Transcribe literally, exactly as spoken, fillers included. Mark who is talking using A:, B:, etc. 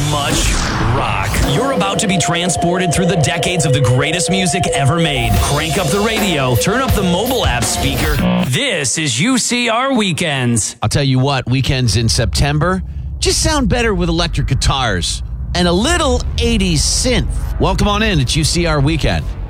A: much rock. You're about to be transported through the decades of the greatest music ever made. Crank up the radio, turn up the mobile app speaker. This is U C R Weekends.
B: I'll tell you what, weekends in September just sound better with electric guitars and a little eighties synth. Welcome on in. It's U C R Weekend.